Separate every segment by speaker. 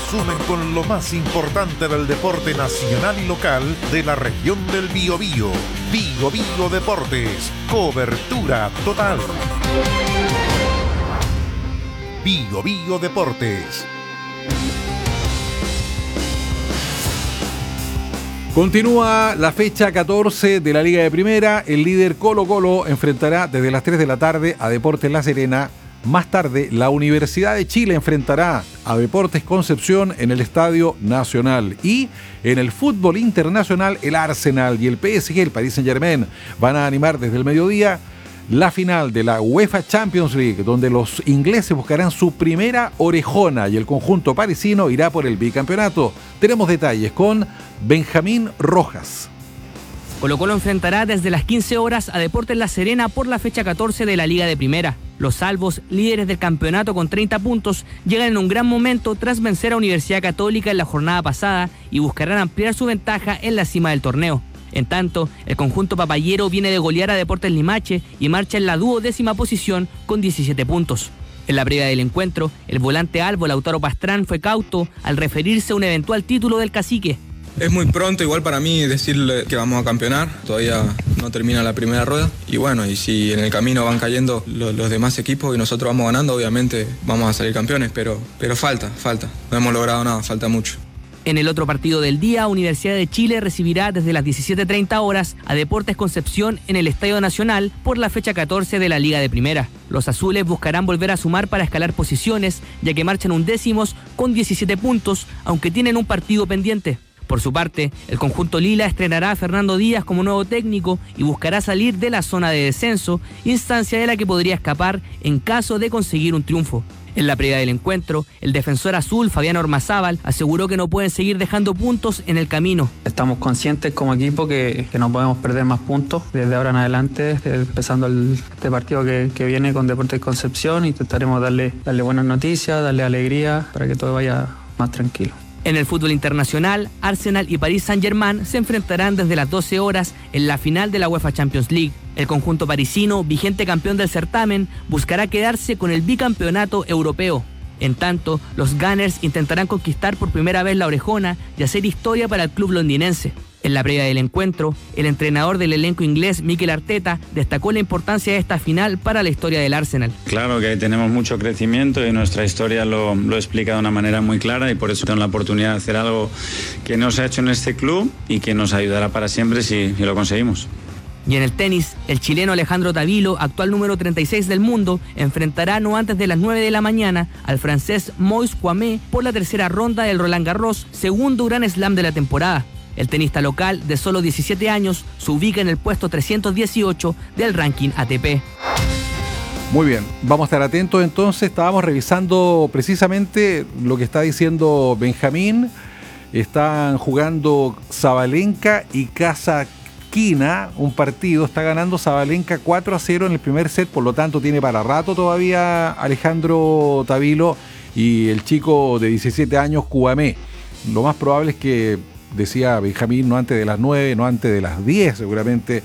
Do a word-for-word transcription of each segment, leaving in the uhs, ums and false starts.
Speaker 1: resumen con lo más importante del deporte nacional y local de la región del Biobío. Biobío Deportes, cobertura total. Biobío Deportes.
Speaker 2: Continúa la fecha catorce de la Liga de Primera. El líder Colo-Colo enfrentará desde las tres de la tarde a Deportes La Serena. Más tarde, la Universidad de Chile enfrentará a Deportes Concepción en el Estadio Nacional. Y en el fútbol internacional, el Arsenal y el P S G, el Paris Saint-Germain, van a animar desde el mediodía la final de la UEFA Champions League, donde los ingleses buscarán su primera orejona y el conjunto parisino irá por el bicampeonato. Tenemos detalles con Benjamín Rojas.
Speaker 3: Colo-Colo enfrentará desde las quince horas a Deportes La Serena por la fecha catorce de la Liga de Primera. Los albos, líderes del campeonato con treinta puntos, llegan en un gran momento tras vencer a Universidad Católica en la jornada pasada y buscarán ampliar su ventaja en la cima del torneo. En tanto, el conjunto papayero viene de golear a Deportes Limache y marcha en la duodécima posición con diecisiete puntos. En la previa del encuentro, el volante albo Lautaro Pastrán fue cauto al referirse a un eventual título del cacique.
Speaker 4: Es muy pronto igual para mí decirle que vamos a campeonar, todavía no termina la primera rueda y bueno, y si en el camino van cayendo los, los demás equipos y nosotros vamos ganando, obviamente vamos a salir campeones, pero, pero falta, falta, no hemos logrado nada, falta mucho.
Speaker 3: En el otro partido del día, Universidad de Chile recibirá desde las diecisiete treinta horas a Deportes Concepción en el Estadio Nacional por la fecha catorce de la Liga de Primera. Los azules buscarán volver a sumar para escalar posiciones, ya que marchan undécimos con diecisiete puntos, aunque tienen un partido pendiente. Por su parte, el conjunto lila estrenará a Fernando Díaz como nuevo técnico y buscará salir de la zona de descenso, instancia de la que podría escapar en caso de conseguir un triunfo. En la previa del encuentro, el defensor azul, Fabián Ormazábal, aseguró que no pueden seguir dejando puntos en el camino.
Speaker 5: Estamos conscientes como equipo que, que no podemos perder más puntos desde ahora en adelante, empezando el, este partido que, que viene con Deportes Concepción. Intentaremos darle, darle buenas noticias, darle alegría para que todo vaya más tranquilo.
Speaker 3: En el fútbol internacional, Arsenal y Paris Saint-Germain se enfrentarán desde las doce horas en la final de la UEFA Champions League. El conjunto parisino, vigente campeón del certamen, buscará quedarse con el bicampeonato europeo. En tanto, los Gunners intentarán conquistar por primera vez la orejona y hacer historia para el club londinense. En la previa del encuentro, el entrenador del elenco inglés, Mikel Arteta, destacó la importancia de esta final para la historia del Arsenal.
Speaker 6: Claro que tenemos mucho crecimiento y nuestra historia lo, lo explica de una manera muy clara y por eso tengo la oportunidad de hacer algo que no se ha hecho en este club y que nos ayudará para siempre si, si lo conseguimos.
Speaker 3: Y en el tenis, el chileno Alejandro Tavilo, actual número treinta y seis del mundo, enfrentará no antes de las nueve de la mañana al francés Moïse Kouamé por la tercera ronda del Roland Garros, segundo Grand Slam de la temporada. El tenista local, de solo diecisiete años, se ubica en el puesto trescientos dieciocho del ranking A T P.
Speaker 2: Muy bien, vamos a estar atentos entonces. Estábamos revisando precisamente lo que está diciendo Benjamín. Están jugando Sabalenka y Kasatkina, un partido. Está ganando Sabalenka cuatro a cero en el primer set, por lo tanto tiene para rato todavía Alejandro Tavilo y el chico de diecisiete años, Kouamé. Lo más probable es que, decía Benjamín, no antes de las nueve, no antes de las diez seguramente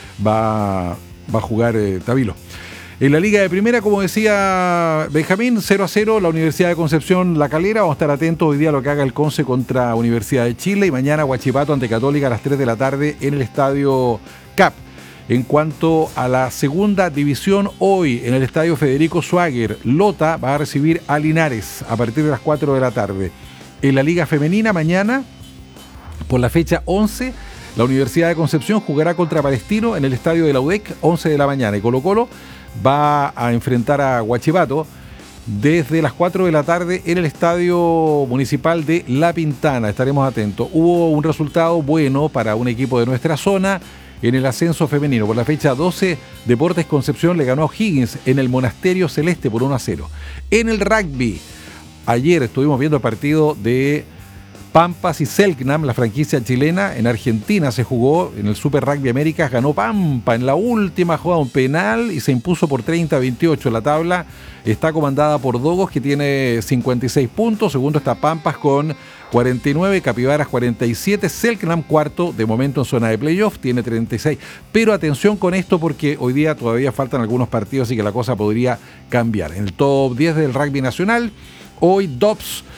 Speaker 2: va, va a jugar eh, Tavilo. En la Liga de Primera, como decía Benjamín, cero a cero la Universidad de Concepción La Calera. Vamos a estar atentos hoy día a lo que haga el Conce contra Universidad de Chile y mañana Huachipato ante Católica a las tres de la tarde en el Estadio C A P. En cuanto a la segunda división, hoy en el Estadio Federico Schwager, Lota va a recibir a Linares a partir de las cuatro de la tarde. En la Liga Femenina, mañana, por la fecha once, la Universidad de Concepción jugará contra Palestino en el estadio de la U D E C, once de la mañana. Y Colo Colo va a enfrentar a Huachipato desde las cuatro de la tarde en el estadio municipal de La Pintana. Estaremos atentos. Hubo un resultado bueno para un equipo de nuestra zona en el ascenso femenino. Por la fecha doce, Deportes Concepción le ganó a O'Higgins en el Monasterio Celeste por uno a cero. En el rugby, ayer estuvimos viendo el partido de Pampas y Selknam, la franquicia chilena. En Argentina se jugó en el Super Rugby Américas, ganó Pampa en la última jugada un penal y se impuso por treinta a veintiocho. La tabla está comandada por Dogos, que tiene cincuenta y seis puntos, segundo está Pampas con cuarenta y nueve, Capibaras cuarenta y siete, Selknam cuarto, de momento en zona de playoff, tiene treinta y seis. Pero atención con esto porque hoy día todavía faltan algunos partidos y que la cosa podría cambiar. En el top diez del rugby nacional, hoy Dobbs